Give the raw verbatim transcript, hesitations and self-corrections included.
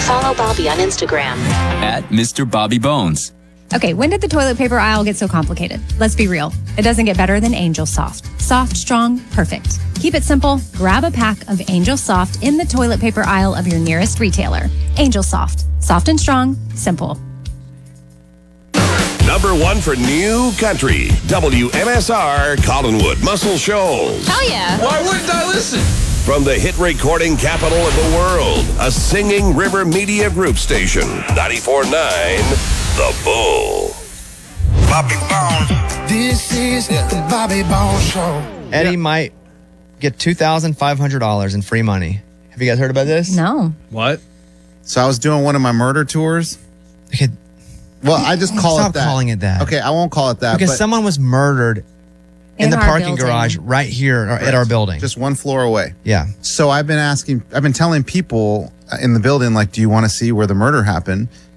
Follow Bobby on Instagram at Mister Bobby Bones. Okay, when did the toilet paper aisle get so complicated? Let's be real. It doesn't get better than Angel Soft. Soft, strong, perfect. Keep it simple. Grab a pack of Angel Soft in the toilet paper aisle of your nearest retailer. Angel Soft. Soft and strong. Simple. Number one for New Country. W M S R, Collinwood, Muscle Shoals. Hell yeah. Why wouldn't I listen? From the hit recording capital of the world, a Singing River Media Group station. ninety-four point nine, The Bull. Bobby Bones. This is the Bobby Bones Show. Eddie yeah. might get two thousand five hundred dollars in free money. Have you guys heard about this? No. What? So I was doing one of my murder tours. Okay. Well, I just call Stop it that. Stop calling it that. Okay, I won't call it that. Because but someone was murdered in, in the parking building. garage right here right. at our building. Just one floor away. Yeah. So I've been asking, I've been telling people in the building, like, do you want to see where the murder happened?